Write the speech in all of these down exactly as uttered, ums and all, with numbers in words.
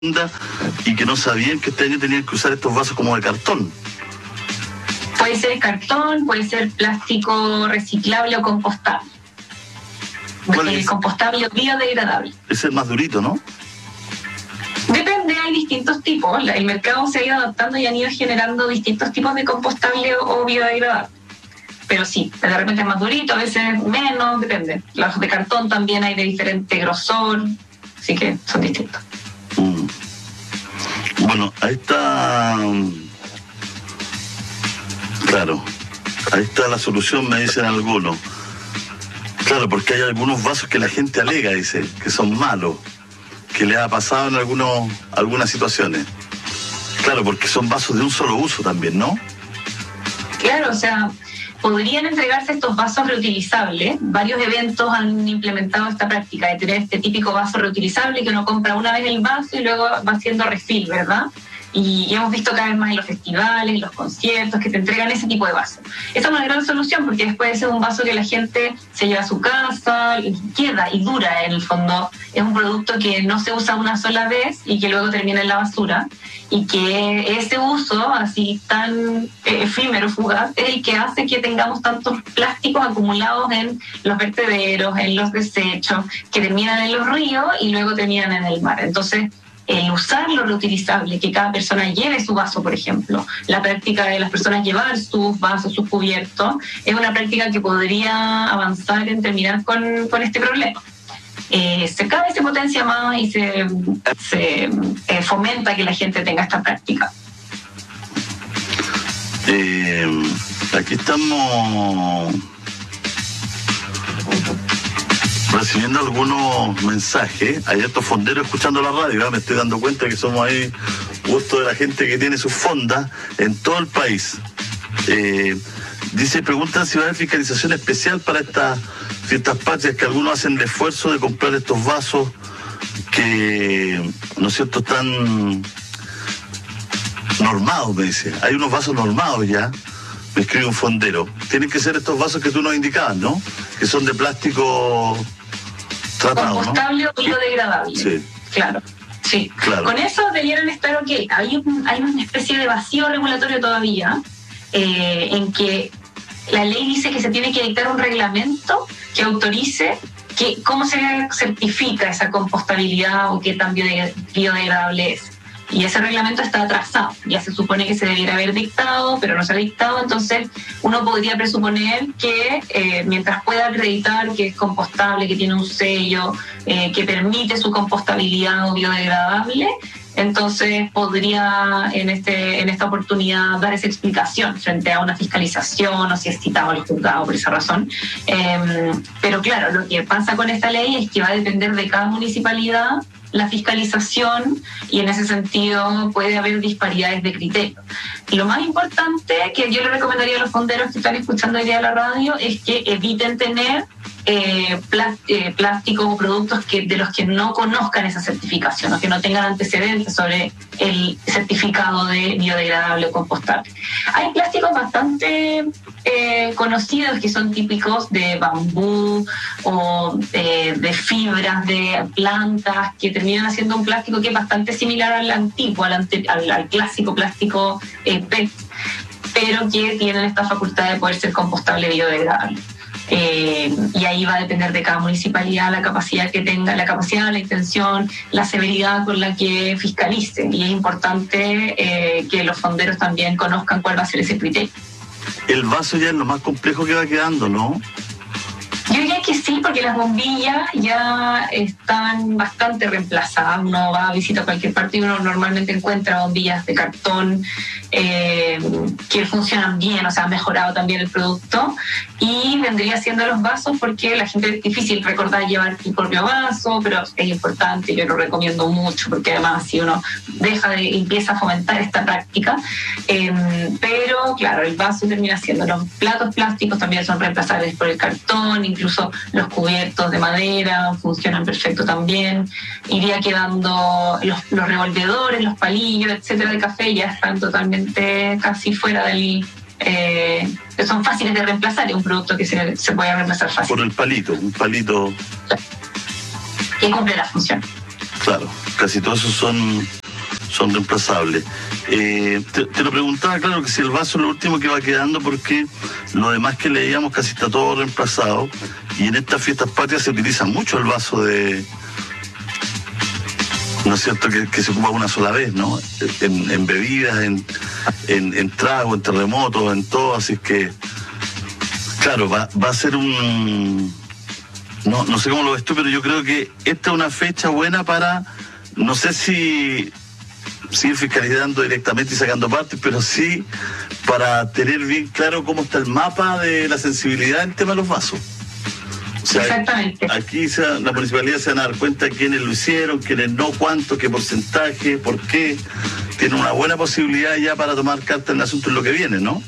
y que no sabían que este año tenían que usar estos vasos como de cartón. Puede ser cartón, puede ser plástico reciclable o compostable. Eh, compostable o biodegradable. Es el más durito, ¿no? Depende, hay distintos tipos. El mercado se ha ido adaptando y han ido generando distintos tipos de compostable o biodegradable. Pero sí, de repente es más durito, a veces menos, depende. Los de cartón también hay de diferente grosor, así que son distintos. Mm. Bueno, ahí está... Claro, ahí está la solución, me dicen algunos. Claro, porque hay algunos vasos que la gente alega, dice, que son malos, que le ha pasado en algunos, algunas situaciones. Claro, porque son vasos de un solo uso también, ¿no? Claro, o sea, podrían entregarse estos vasos reutilizables. Varios eventos han implementado esta práctica de tener este típico vaso reutilizable que uno compra una vez el vaso y luego va haciendo refill, ¿verdad? Y, y hemos visto cada vez más en los festivales, en los conciertos, que te entregan ese tipo de vaso. Esta es una gran solución porque después es un vaso que la gente se lleva a su casa y queda y dura en el fondo. Es un producto que no se usa una sola vez y que luego termina en la basura. Y que ese uso así tan eh, efímero, fugaz, es el que hace que tengamos tantos plásticos acumulados en los vertederos, en los desechos, que terminan en los ríos y luego terminan en el mar. Entonces, el usar lo reutilizable, que cada persona lleve su vaso, por ejemplo, la práctica de las personas llevar sus vasos, sus cubiertos, es una práctica que podría avanzar en terminar con, con este problema. Eh, se cada vez se potencia más y se, se eh, fomenta que la gente tenga esta práctica. Eh, aquí estamos recibiendo algunos mensajes. Hay estos fonderos escuchando la radio, ¿eh? Me estoy dando cuenta que somos ahí gusto de la gente que tiene sus fondas en todo el país. Eh, dice, preguntan si va a haber fiscalización especial para estas fiestas patrias, que algunos hacen el esfuerzo de comprar estos vasos que, ¿no es cierto?, están normados, me dice. Hay unos vasos normados ya, me escribe un fondero. Tienen que ser estos vasos que tú nos indicabas, ¿no? Que son de plástico tratado, compostable, ¿no? O biodegradable. Sí. Claro. Sí. Claro. Con eso debieran estar ok. Hay, un, hay una especie de vacío regulatorio todavía, eh, en que la ley dice que se tiene que dictar un reglamento que autorice que, cómo se certifica esa compostabilidad o qué tan biodegradable es. Y ese reglamento está atrasado. Ya se supone que se debiera haber dictado, pero no se ha dictado. Entonces, uno podría presuponer que eh, mientras pueda acreditar que es compostable, que tiene un sello, eh, que permite su compostabilidad o biodegradable, entonces podría en, este, en esta oportunidad dar esa explicación frente a una fiscalización o si es citado al juzgado por esa razón. Eh, pero claro, lo que pasa con esta ley es que va a depender de cada municipalidad la fiscalización y en ese sentido puede haber disparidades de criterio. Y lo más importante que yo le recomendaría a los fonderos que están escuchando hoy día la radio es que eviten tener eh, eh, plásticos o productos que, de los que no conozcan esa certificación o que no tengan antecedentes sobre el certificado de biodegradable o compostable. Hay plásticos bastante eh, conocidos que son típicos de bambú o eh, de fibras de plantas que terminan haciendo un plástico que es bastante similar al antiguo, al, ante, al, al clásico plástico eh, P E T, pero que tienen esta facultad de poder ser compostable y biodegradable. Eh, y ahí va a depender de cada municipalidad la capacidad que tenga, la capacidad, la intención, la severidad con la que fiscalice. Y es importante eh, que los fonderos también conozcan cuál va a ser ese criterio. El vaso ya es lo más complejo que va quedando, ¿no? Yo diría que sí, porque las bombillas ya están bastante reemplazadas. Uno va a visitar cualquier parte y uno normalmente encuentra bombillas de cartón eh, que funcionan bien, o sea, ha mejorado también el producto. Y vendría siendo los vasos porque la gente es difícil recordar llevar tu propio vaso, pero es importante, yo lo recomiendo mucho porque además si uno deja de, empieza a fomentar esta práctica. Eh, pero claro, el vaso termina siendo, los platos plásticos también son reemplazables por el cartón, incluso los cubiertos de madera funcionan perfecto también. Iría quedando los, los revolvedores, los palillos, etcétera, de café ya están totalmente casi fuera del... Eh, son fáciles de reemplazar, es un producto que se, se puede reemplazar fácil. Por el palito, un palito... Que cumple la función. Claro. casi todos esos son, son reemplazables. Eh, te, te lo preguntaba, claro, que si el vaso es lo último que va quedando, porque lo demás que leíamos casi está todo reemplazado, y en estas fiestas patrias se utiliza mucho el vaso de... ¿No es cierto? Que, que se ocupa una sola vez, ¿no? En, en bebidas, en, en, en trago, en terremotos, en todo, así que... Claro, va, va a ser un... No, no sé cómo lo ves tú, pero yo creo que esta es una fecha buena para... No sé si... seguir fiscalizando directamente y sacando partes, pero sí para tener bien claro cómo está el mapa de la sensibilidad en tema de los vasos. O sea, exactamente. Aquí se, la municipalidad se van a dar cuenta de quiénes lo hicieron, quiénes no, cuánto, qué porcentaje, por qué. Tiene una buena posibilidad ya para tomar carta en el asunto en lo que viene, ¿no?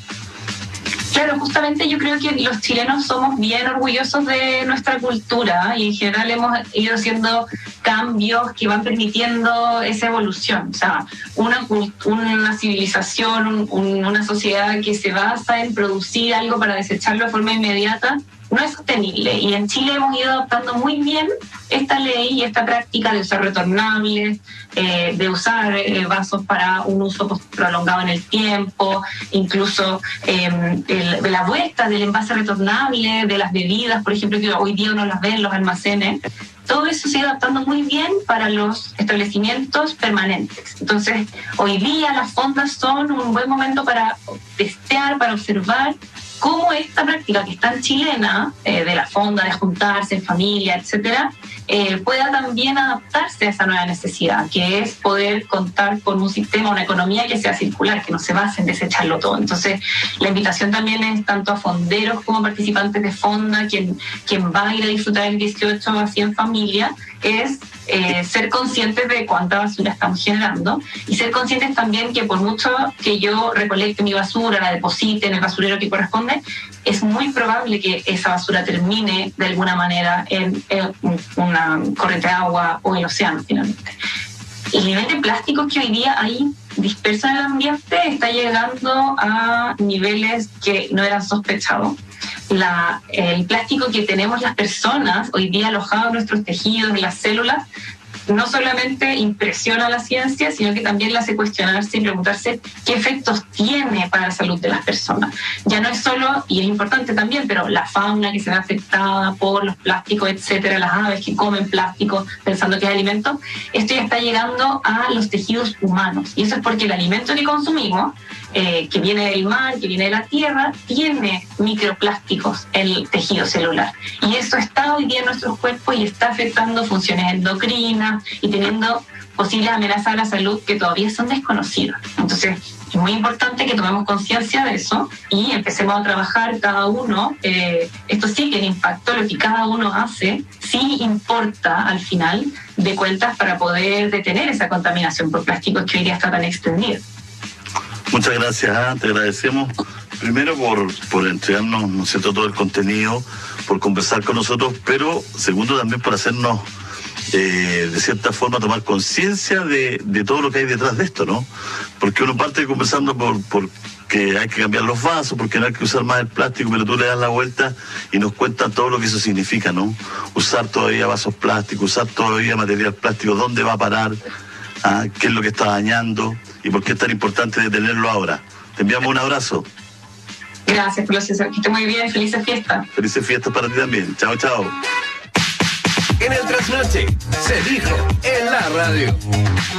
Claro, justamente yo creo que los chilenos somos bien orgullosos de nuestra cultura y en general hemos ido haciendo cambios que van permitiendo esa evolución. O sea, una, una civilización, un, una sociedad que se basa en producir algo para desecharlo de forma inmediata no es sostenible. Y en Chile hemos ido adoptando muy bien esta ley y esta práctica de usar retornables, eh, de usar eh, vasos para un uso prolongado en el tiempo, incluso eh, el, de la vuelta del envase retornable, de las bebidas, por ejemplo, que hoy día uno las ve en los almacenes. Todo eso se ha ido adaptando muy bien para los establecimientos permanentes. Entonces, hoy día las fondas son un buen momento para testear, para observar cómo esta práctica que es tan chilena, eh, de la fonda, de juntarse en familia, etcétera, eh, pueda también adaptarse a esa nueva necesidad, que es poder contar con un sistema, una economía que sea circular, que no se base en desecharlo todo. Entonces, la invitación también es tanto a fonderos como participantes de fonda, quien, quien va a ir a disfrutar el dieciocho así en familia, es eh, ser conscientes de cuánta basura estamos generando y ser conscientes también que por mucho que yo recolecte mi basura, la deposite en el basurero que corresponde, es muy probable que esa basura termine de alguna manera en, en una corriente de agua o en el océano finalmente. El nivel de plásticos que hoy día hay disperso en el ambiente está llegando a niveles que no eran sospechados. La, el plástico que tenemos las personas hoy día alojado en nuestros tejidos, en las células, no solamente impresiona a la ciencia, sino que también la hace cuestionarse y preguntarse qué efectos tiene para la salud de las personas. Ya no es solo, y es importante también, pero la fauna que se ve afectada por los plásticos, etcétera, las aves que comen plástico pensando que es alimento, esto ya está llegando a los tejidos humanos. Y eso es porque el alimento que consumimos, eh, que viene del mar, que viene de la tierra, tiene microplásticos en el tejido celular. Y eso está hoy día en nuestros cuerpos y está afectando funciones endocrinas y teniendo posibles amenazas a la salud que todavía son desconocidas. Entonces, es muy importante que tomemos conciencia de eso y empecemos a trabajar cada uno. Eh, esto sí que el impacto, lo que cada uno hace, sí importa al final de cuentas para poder detener esa contaminación por plásticos que hoy día está tan extendida. Muchas gracias, ¿eh? Te agradecemos primero por, por entregarnos, ¿no es cierto?, todo el contenido, por conversar con nosotros, pero segundo también por hacernos Eh, de cierta forma tomar conciencia de, de todo lo que hay detrás de esto, ¿no? Porque uno parte conversando por, por que hay que cambiar los vasos, porque no hay que usar más el plástico, pero tú le das la vuelta y nos cuentan todo lo que eso significa, ¿no? Usar todavía vasos plásticos, usar todavía material plástico, ¿dónde va a parar? ¿Ah? ¿Qué es lo que está dañando? ¿Y por qué es tan importante detenerlo ahora? Te enviamos un abrazo. Gracias, Julio César, que esté muy bien, felices fiestas. Felices fiestas para ti también. Chao, chao. En el trasnoche se dijo en la radio.